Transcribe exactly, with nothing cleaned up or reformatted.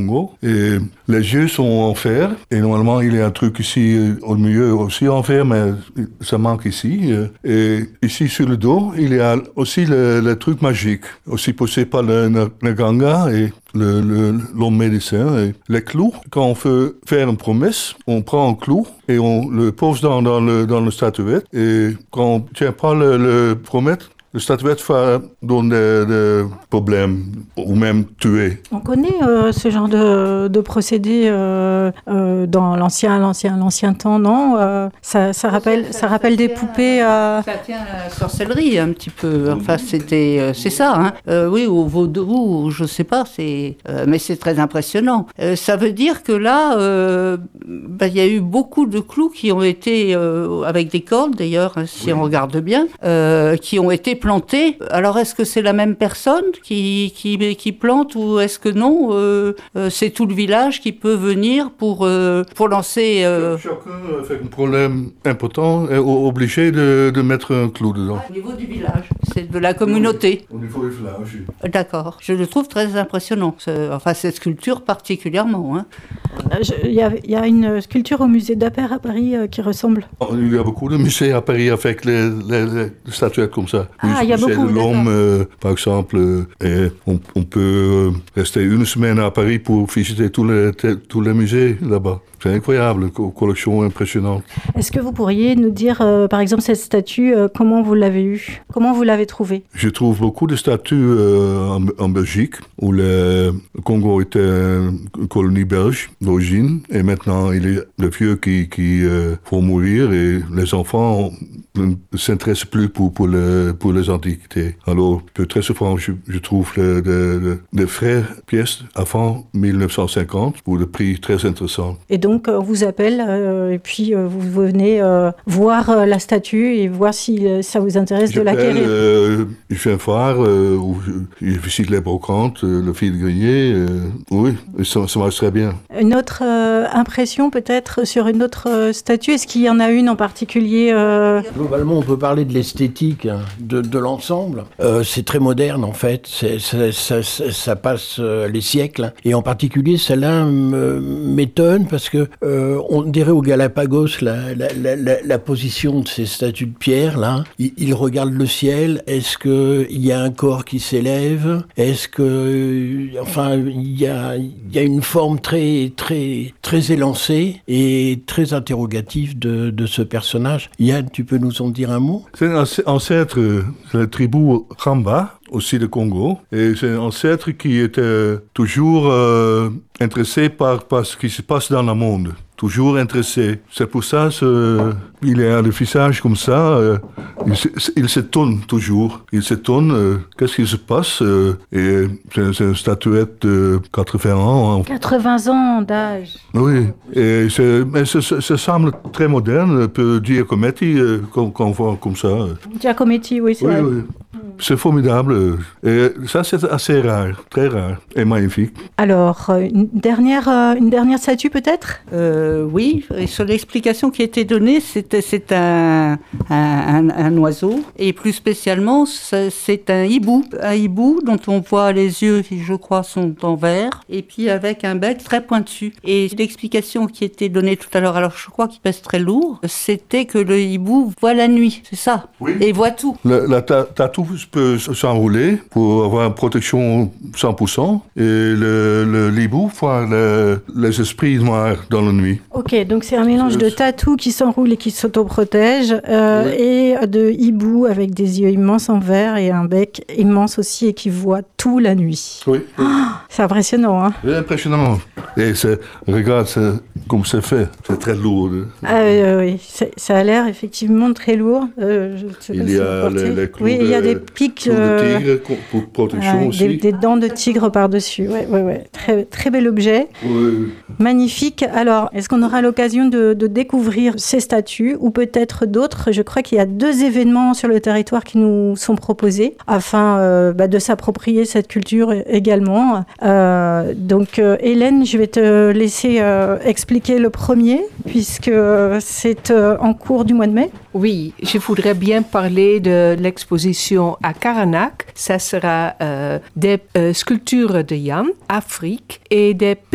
Congo. Et les yeux sont en fer. Et normalement, il y a un truc ici au milieu aussi en fer, mais ça manque ici. Et ici, sur le dos, il y a aussi le, le truc magique, aussi poussé par le, le, le Ganga et le, le, l'homme médecin. Et les clous, quand on veut faire une promesse, on prend un clou et on le pose dans, dans, le, dans la statuette. Et quand on ne tient pas le, le promesse, la statuette va donner des problèmes ou même tuer. On connaît euh, ce genre de, de procédé euh, euh, dans l'ancien, l'ancien, l'ancien temps, non euh, ça, ça rappelle, ça, ça rappelle ça des tient, poupées. Euh... Ça tient à la sorcellerie un petit peu. Enfin, c'était, c'est ça. Hein. Euh, oui, au vaudou, je sais pas. C'est, euh, mais c'est très impressionnant. Euh, ça veut dire que là, euh, bah, y a eu beaucoup de clous qui ont été euh, avec des cordes d'ailleurs, si oui. on regarde bien, euh, qui ont été planté. Alors, est-ce que c'est la même personne qui, qui, qui plante ou est-ce que non euh, euh, c'est tout le village qui peut venir pour, euh, pour lancer... Euh... Chacun fait un problème important est obligé de, de mettre un clou dedans. Au niveau du village, c'est de la communauté. Au niveau du village. D'accord. Je le trouve très impressionnant. C'est, enfin, cette sculpture particulièrement. Hein. Il y, y a une sculpture au musée d'Appert à Paris euh, qui ressemble. Il y a beaucoup de musées à Paris avec les, les, les statuettes comme ça. Ah, il y a beaucoup. De l'homme, euh, par exemple, euh, et on, on peut rester une semaine à Paris pour visiter tous les, tous les musées là-bas. C'est incroyable, une collection impressionnante. Est-ce que vous pourriez nous dire, euh, par exemple, cette statue, euh, comment vous l'avez eue? Comment vous l'avez trouvée? Je trouve beaucoup de statues euh, en, en Belgique, où le Congo était une colonie belge d'origine, et maintenant il y a les vieux qui, qui euh, vont mourir, et les enfants ne s'intéressent plus pour, pour, le, pour les antiquités. Alors, très souvent, je, je trouve les de, de, de vraies pièces avant dix-neuf cent cinquante, pour des prix très intéressants. Et donc, on vous appelle euh, et puis euh, vous venez euh, voir euh, la statue et voir si euh, ça vous intéresse de l'acquérir. Euh, je viens voir, euh, où je, je visite les brocantes, euh, le fil grillé. Euh, oui, ça, ça marche très bien. Une autre euh, impression peut-être sur une autre euh, statue? Est-ce qu'il y en a une en particulier euh... Globalement, on peut parler de l'esthétique de, de l'ensemble. Euh, c'est très moderne en fait. C'est, ça, ça, ça, ça passe euh, les siècles. Et en particulier, celle-là me, m'étonne parce que euh, on dirait au Galapagos la, la, la, la, la position de ces statues de pierre là. Ils, ils regardent le ciel. Est-ce que il y a un corps qui s'élève? Est-ce que, enfin, il y a, il y a une forme très, très, très élancée et très interrogative de, de ce personnage. Yann, tu peux nous en dire un mot? C'est un ancêtre de la tribu Ramba, aussi de Congo, et c'est un ancêtre qui était toujours euh, intéressé par, par ce qui se passe dans le monde. Toujours intéressé. C'est pour ça qu'il a le visage comme ça. Euh, il, se, il s'étonne toujours. Il s'étonne. Euh, qu'est-ce qui se passe euh, Et c'est, c'est une statuette de quatre-vingts ans. Hein. quatre-vingts ans d'âge. Oui. Et c'est, mais ça, ça, ça semble très moderne. Un peu Giacometti, euh, qu'on, qu'on voit comme ça. Giacometti, oui, c'est oui, vrai. Oui. C'est formidable. Et ça, c'est assez rare, très rare et magnifique. Alors, une dernière, une dernière statue peut-être euh, Oui, et sur l'explication qui a été donnée, c'était, c'est un, un, un, un oiseau, et plus spécialement, c'est un hibou. Un hibou dont on voit les yeux qui, je crois, sont en vert, et puis avec un bec très pointu. Et l'explication qui a été donnée tout à l'heure, alors je crois qu'il pèse très lourd, c'était que le hibou voit la nuit, c'est ça? Oui. Et voit tout. Le, la ta, tatou peut s'enrouler pour avoir une protection cent pour cent et le, le hibou voit le, les esprits noirs dans la nuit. Ok, donc c'est un mélange de tatou qui s'enroule et qui s'autoprotège euh, oui. et de hibou avec des yeux immenses en vert et un bec immense aussi et qui voit tout la nuit. Oui. oui. Oh, c'est impressionnant, hein? C'est impressionnant. Et c'est, regarde c'est, comme c'est fait, c'est très lourd. Ah oui, oui, c'est, ça a l'air effectivement très lourd. Euh, je sais il y a les, les clous oui, de, il y a des pics euh, de tigre pour protection euh, aussi. Des, des dents de tigre par-dessus. Ouais, ouais, ouais. Très, très bel objet. Oui. Magnifique. Alors, est-ce qu'on aura l'occasion de, de découvrir ces statues ou peut-être d'autres? Je crois qu'il y a deux événements sur le territoire qui nous sont proposés afin euh, bah, de s'approprier cette culture également. Euh, donc, euh, Hélène, je vais te laisser euh, expliquer le premier puisque c'est euh, en cours du mois de mai. Oui, je voudrais bien parler de l'exposition à Karanac. Ça sera euh, des euh, sculptures de Yann, Afrique, et des